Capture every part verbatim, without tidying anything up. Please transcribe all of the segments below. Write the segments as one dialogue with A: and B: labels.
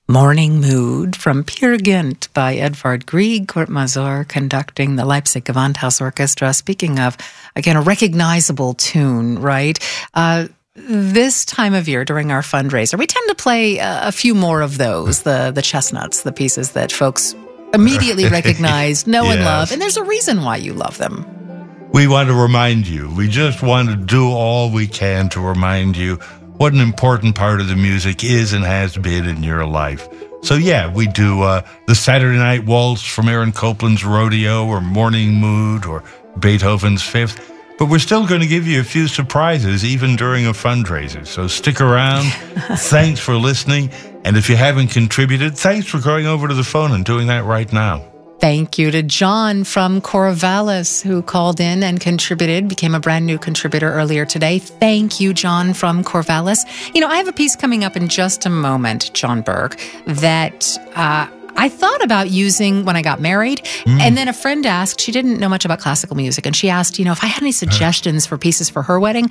A: Morning Mood from Peer Gynt by Edvard Grieg, Kurt Masur conducting the Leipzig Gewandhaus Orchestra. Speaking of, again, a recognizable tune, right? Uh, this time of year during our fundraiser, we tend to play a, a few more of those, the, the chestnuts, the pieces that folks immediately recognize, know yes. and love. And there's a reason why you love them.
B: We want to remind you. We just want to do all we can to remind you what an important part of the music is and has been in your life. So yeah, we do uh, the Saturday Night Waltz from Aaron Copland's Rodeo, or Morning Mood, or Beethoven's Fifth. But we're still going to give you a few surprises even during a fundraiser. So stick around. Thanks for listening. And if you haven't contributed, thanks for going over to the phone and doing that right now.
A: Thank you to John from Corvallis, who called in and contributed, became a brand new contributor earlier today. Thank you, John from Corvallis. You know, I have a piece coming up in just a moment, John Berg, that uh, I thought about using when I got married. Mm. And then a friend asked, she didn't know much about classical music, and she asked, you know, if I had any suggestions for pieces for her wedding.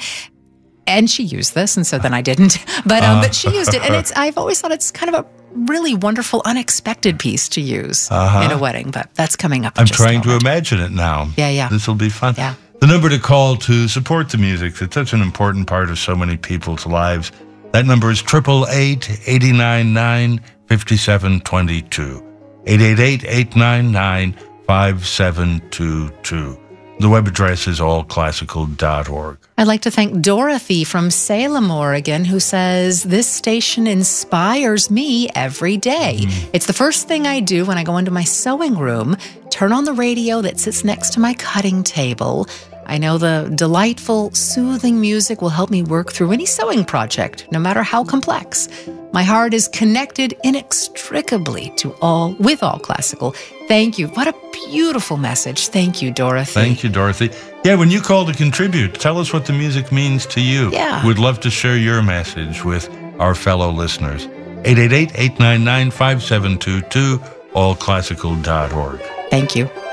A: And she used this, and so then I didn't. But um, uh. but she used it, and it's I've always thought it's kind of a really wonderful, unexpected piece to use uh-huh. in a wedding, but that's coming up in
B: I'm
A: just
B: trying
A: a
B: to imagine it now.
A: Yeah, yeah.
B: This will be fun.
A: Yeah.
B: The number to call to support the music, it's such an important part of so many people's lives. That number is eight eight eight, eight nine nine, five seven two two. eight eight eight, eight nine nine, five seven two two. The web address is all classical dot org.
A: I'd like to thank Dorothy from Salem, Oregon, who says, this station inspires me every day. Mm. It's the first thing I do when I go into my sewing room, turn on the radio that sits next to my cutting table. I know the delightful, soothing music will help me work through any sewing project, no matter how complex. My heart is connected inextricably to all, with all classical. Thank you. What a beautiful message. Thank you, Dorothy.
B: Thank you, Dorothy. Yeah, when you call to contribute, tell us what the music means to you.
A: Yeah.
B: We'd love to share your message with our fellow listeners. eight eight eight, eight nine nine, five seven two two, all classical dot org.
A: Thank you.